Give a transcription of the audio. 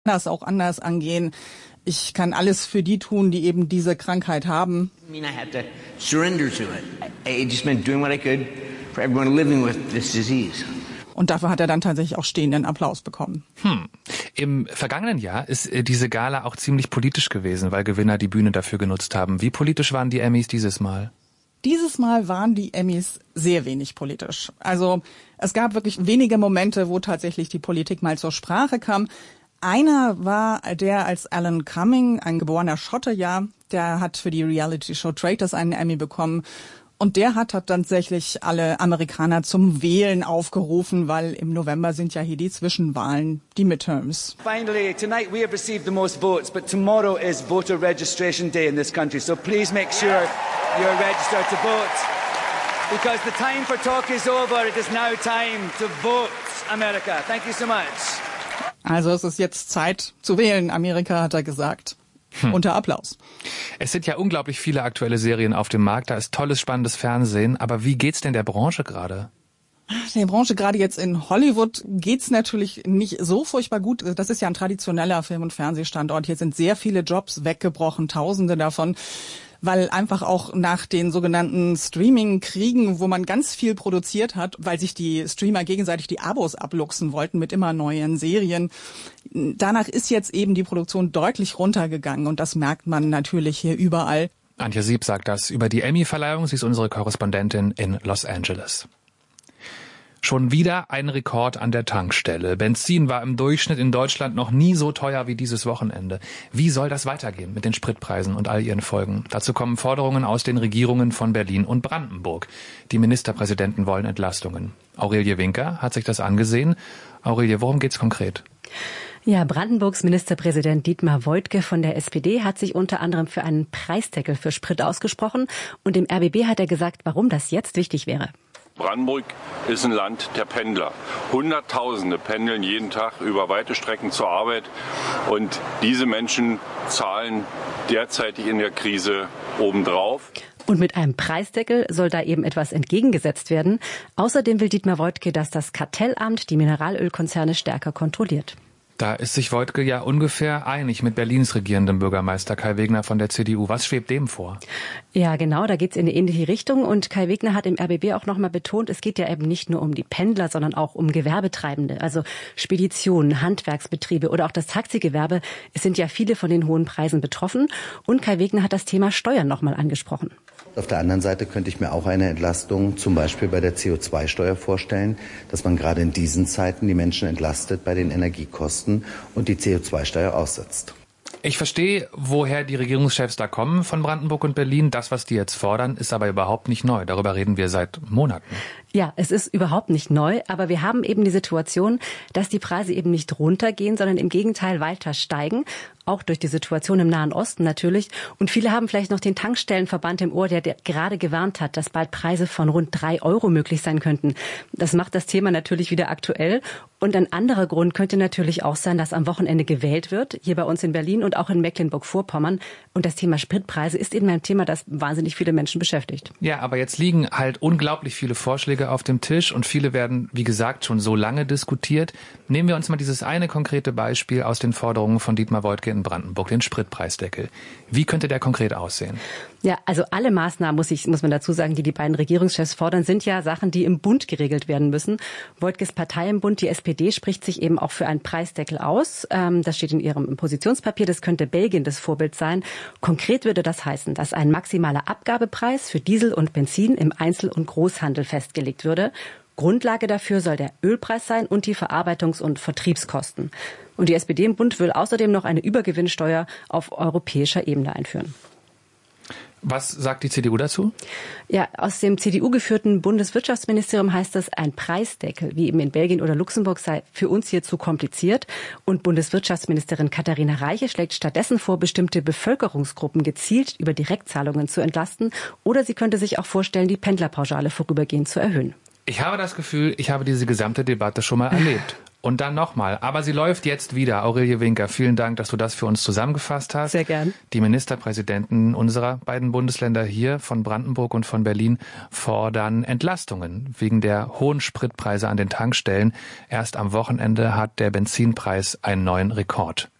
das auch anders angehen. Ich kann alles für die tun, die eben diese Krankheit haben. I mean, I had to surrender to it. It just meant doing what I could for everyone living with this disease. Und dafür hat er dann tatsächlich auch stehenden Applaus bekommen. Im vergangenen Jahr ist diese Gala auch ziemlich politisch gewesen, weil Gewinner die Bühne dafür genutzt haben. Wie politisch waren die Emmys dieses Mal? Dieses Mal waren die Emmys sehr wenig politisch. Also es gab wirklich wenige Momente, wo tatsächlich die Politik mal zur Sprache kam. Einer war der, als Alan Cumming, ein geborener Schotte, der hat für die Reality-Show Traitors einen Emmy bekommen. Und der hat tatsächlich alle Amerikaner zum Wählen aufgerufen, weil im November sind ja hier die Zwischenwahlen, die Midterms. Finally, tonight we have received the most votes, but tomorrow is voter registration day in this country. So please make sure you're registered to vote. Because the time for talk is over. It is now time to vote, America. Thank you so much. Also es ist jetzt Zeit zu wählen, Amerika, hat er gesagt. Unter Applaus. Es sind ja unglaublich viele aktuelle Serien auf dem Markt. Da ist tolles, spannendes Fernsehen. Aber wie geht's denn der Branche gerade? Der Branche gerade jetzt in Hollywood geht's natürlich nicht so furchtbar gut. Das ist ja ein traditioneller Film- und Fernsehstandort. Hier sind sehr viele Jobs weggebrochen, Tausende davon, weil einfach auch nach den sogenannten Streaming-Kriegen, wo man ganz viel produziert hat, weil sich die Streamer gegenseitig die Abos abluchsen wollten mit immer neuen Serien. Danach ist jetzt eben die Produktion deutlich runtergegangen und das merkt man natürlich hier überall. Antje Sieb sagt das über die Emmy-Verleihung. Sie ist unsere Korrespondentin in Los Angeles. Schon wieder ein Rekord an der Tankstelle. Benzin war im Durchschnitt in Deutschland noch nie so teuer wie dieses Wochenende. Wie soll das weitergehen mit den Spritpreisen und all ihren Folgen? Dazu kommen Forderungen aus den Regierungen von Berlin und Brandenburg. Die Ministerpräsidenten wollen Entlastungen. Aurelie Winker hat sich das angesehen. Aurelie, worum geht's konkret? Ja, Brandenburgs Ministerpräsident Dietmar Woidke von der SPD hat sich unter anderem für einen Preisdeckel für Sprit ausgesprochen. Und im RBB hat er gesagt, warum das jetzt wichtig wäre. Brandenburg ist ein Land der Pendler. Hunderttausende pendeln jeden Tag über weite Strecken zur Arbeit. Und diese Menschen zahlen derzeitig in der Krise obendrauf. Und mit einem Preisdeckel soll da eben etwas entgegengesetzt werden. Außerdem will Dietmar Woidke, dass das Kartellamt die Mineralölkonzerne stärker kontrolliert. Da ist sich Woidke ja ungefähr einig mit Berlins regierendem Bürgermeister Kai Wegner von der CDU. Was schwebt dem vor? Ja, genau, da geht's in eine ähnliche Richtung. Und Kai Wegner hat im RBB auch nochmal betont, es geht ja eben nicht nur um die Pendler, sondern auch um Gewerbetreibende. Also Speditionen, Handwerksbetriebe oder auch das Taxigewerbe. Es sind ja viele von den hohen Preisen betroffen. Und Kai Wegner hat das Thema Steuern nochmal angesprochen. Auf der anderen Seite könnte ich mir auch eine Entlastung zum Beispiel bei der CO2-Steuer vorstellen, dass man gerade in diesen Zeiten die Menschen entlastet bei den Energiekosten und die CO2-Steuer aussetzt. Ich verstehe, woher die Regierungschefs da kommen von Brandenburg und Berlin. Das, was die jetzt fordern, ist aber überhaupt nicht neu. Darüber reden wir seit Monaten. Ja, es ist überhaupt nicht neu, aber wir haben eben die Situation, dass die Preise eben nicht runtergehen, sondern im Gegenteil weiter steigen. Auch durch die Situation im Nahen Osten natürlich. Und viele haben vielleicht noch den Tankstellenverband im Ohr, der gerade gewarnt hat, dass bald Preise von rund 3 Euro möglich sein könnten. Das macht das Thema natürlich wieder aktuell. Und ein anderer Grund könnte natürlich auch sein, dass am Wochenende gewählt wird, hier bei uns in Berlin und auch in Mecklenburg-Vorpommern. Und das Thema Spritpreise ist eben ein Thema, das wahnsinnig viele Menschen beschäftigt. Ja, aber jetzt liegen halt unglaublich viele Vorschläge auf dem Tisch und viele werden, wie gesagt, schon so lange diskutiert. Nehmen wir uns mal dieses eine konkrete Beispiel aus den Forderungen von Dietmar Woidke in Brandenburg, den Spritpreisdeckel. Wie könnte der konkret aussehen? Ja, also alle Maßnahmen, muss man dazu sagen, die beiden Regierungschefs fordern, sind ja Sachen, die im Bund geregelt werden müssen. Woidkes Partei im Bund, die SPD, spricht sich eben auch für einen Preisdeckel aus. Das steht in ihrem Positionspapier. Das könnte Belgien das Vorbild sein. Konkret würde das heißen, dass ein maximaler Abgabepreis für Diesel und Benzin im Einzel- und Großhandel festgelegt würde. Grundlage dafür soll der Ölpreis sein und die Verarbeitungs- und Vertriebskosten. Und die SPD im Bund will außerdem noch eine Übergewinnsteuer auf europäischer Ebene einführen. Was sagt die CDU dazu? Ja, aus dem CDU-geführten Bundeswirtschaftsministerium heißt es, ein Preisdeckel, wie eben in Belgien oder Luxemburg, sei für uns hier zu kompliziert. Und Bundeswirtschaftsministerin Katharina Reiche schlägt stattdessen vor, bestimmte Bevölkerungsgruppen gezielt über Direktzahlungen zu entlasten. Oder sie könnte sich auch vorstellen, die Pendlerpauschale vorübergehend zu erhöhen. Ich habe das Gefühl, ich habe diese gesamte Debatte schon mal erlebt. Und dann nochmal. Aber sie läuft jetzt wieder. Aurelie Winker, vielen Dank, dass du das für uns zusammengefasst hast. Sehr gern. Die Ministerpräsidenten unserer beiden Bundesländer hier von Brandenburg und von Berlin fordern Entlastungen wegen der hohen Spritpreise an den Tankstellen. Erst am Wochenende hat der Benzinpreis einen neuen Rekord